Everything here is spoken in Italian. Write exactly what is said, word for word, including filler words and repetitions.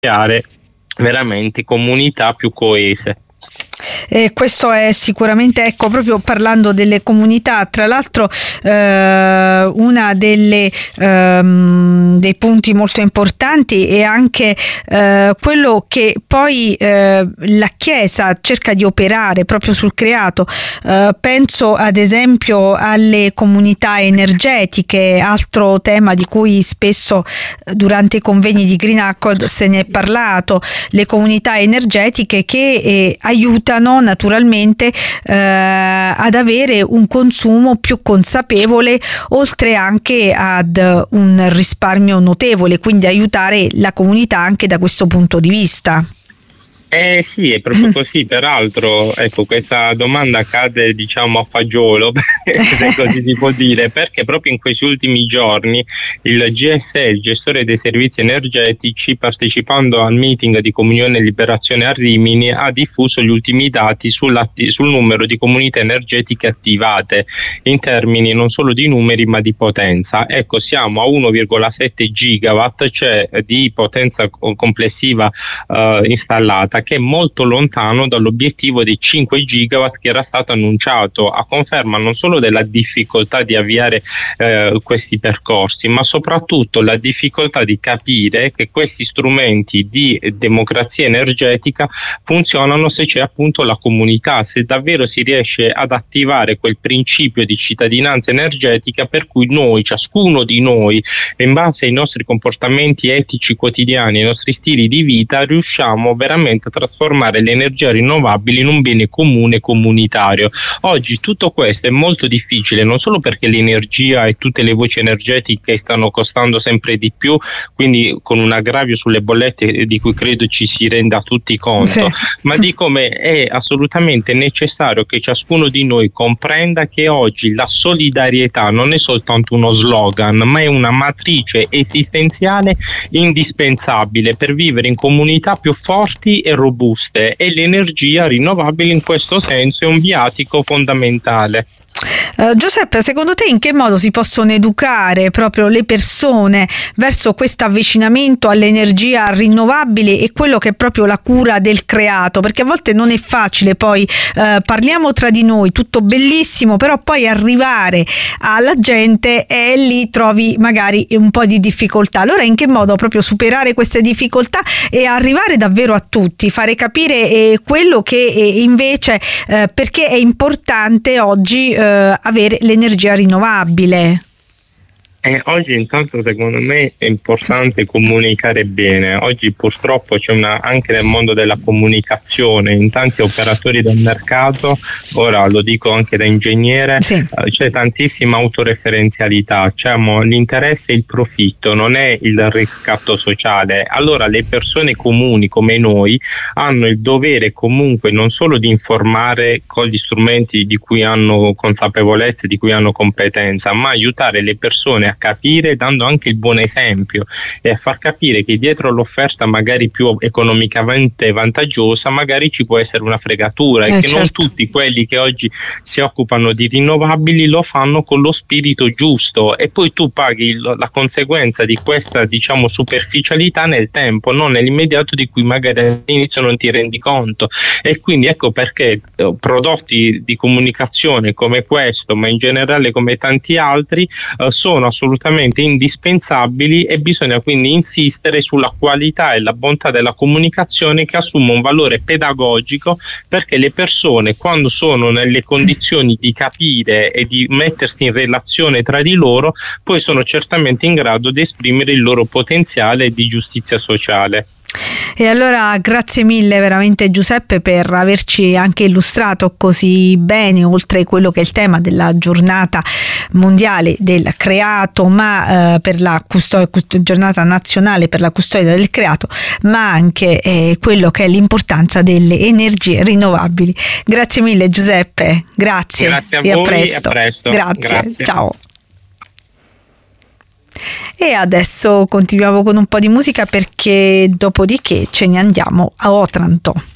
creare veramente comunità più coese. E questo è sicuramente, ecco, proprio parlando delle comunità, tra l'altro eh, una delle ehm, dei punti molto importanti è anche eh, quello che poi eh, la Chiesa cerca di operare proprio sul creato. Eh, penso ad esempio alle comunità energetiche, altro tema di cui spesso durante i convegni di Green Accord se ne è parlato, le comunità energetiche che eh, aiutano naturalmente eh, ad avere un consumo più consapevole, oltre anche ad un risparmio notevole, quindi aiutare la comunità anche da questo punto di vista. Eh sì, è proprio così. Peraltro, ecco, questa domanda cade, diciamo, a fagiolo, se così si può dire, perché proprio in questi ultimi giorni il G S E, il gestore dei servizi energetici, partecipando al meeting di Comunione e Liberazione a Rimini, ha diffuso gli ultimi dati sul numero di comunità energetiche attivate, in termini non solo di numeri ma di potenza. Ecco, siamo a uno virgola sette gigawatt, cioè di potenza complessiva eh, installata, che è molto lontano dall'obiettivo dei cinque gigawatt che era stato annunciato, a conferma non solo della difficoltà di avviare eh, questi percorsi, ma soprattutto la difficoltà di capire che questi strumenti di democrazia energetica funzionano se c'è appunto la comunità, se davvero si riesce ad attivare quel principio di cittadinanza energetica per cui noi, ciascuno di noi, in base ai nostri comportamenti etici quotidiani, ai nostri stili di vita, riusciamo veramente a trasformare l'energia rinnovabile in un bene comune comunitario. Oggi tutto questo è molto difficile, non solo perché l'energia e tutte le voci energetiche stanno costando sempre di più, quindi con un aggravio sulle bollette di cui credo ci si renda tutti conto, sì. Ma di come è assolutamente necessario che ciascuno di noi comprenda che oggi la solidarietà non è soltanto uno slogan, ma è una matrice esistenziale indispensabile per vivere in comunità più forti e robuste, e l'energia rinnovabile in questo senso è un viatico fondamentale. Uh, Giuseppe, secondo te in che modo si possono educare proprio le persone verso questo avvicinamento all'energia rinnovabile e quello che è proprio la cura del creato? Perché a volte non è facile, poi uh, parliamo tra di noi, tutto bellissimo, però poi arrivare alla gente e lì trovi magari un po' di difficoltà. Allora in che modo proprio superare queste difficoltà e arrivare davvero a tutti, fare capire eh, quello che eh, invece eh, perché è importante oggi eh, avere l'energia rinnovabile? Eh, oggi intanto secondo me è importante comunicare bene. Oggi purtroppo c'è una, anche nel mondo della comunicazione, in tanti operatori del mercato, ora lo dico anche da ingegnere, sì. eh, c'è tantissima autoreferenzialità, cioè l'interesse è il profitto, non è il riscatto sociale. Allora le persone comuni come noi hanno il dovere comunque non solo di informare con gli strumenti di cui hanno consapevolezza, di cui hanno competenza, ma aiutare le persone a capire, dando anche il buon esempio e a far capire che dietro l'offerta magari più economicamente vantaggiosa magari ci può essere una fregatura, eh, e che certo. Non tutti quelli che oggi si occupano di rinnovabili lo fanno con lo spirito giusto, e poi tu paghi la conseguenza di questa, diciamo, superficialità nel tempo, non nell'immediato, di cui magari all'inizio non ti rendi conto. E quindi ecco perché prodotti di comunicazione come questo, ma in generale come tanti altri, eh, sono assolutamente indispensabili, e bisogna quindi insistere sulla qualità e la bontà della comunicazione, che assume un valore pedagogico, perché le persone, quando sono nelle condizioni di capire e di mettersi in relazione tra di loro, poi sono certamente in grado di esprimere il loro potenziale di giustizia sociale. E allora grazie mille veramente Giuseppe per averci anche illustrato così bene, oltre quello che è il tema della giornata mondiale del creato, ma eh, per la custodia, giornata nazionale per la custodia del creato, ma anche eh, quello che è l'importanza delle energie rinnovabili. Grazie mille Giuseppe, grazie, grazie a e voi, a presto. E a presto. Grazie. Grazie, ciao. E adesso continuiamo con un po' di musica, perché dopodiché ce ne andiamo a Otranto.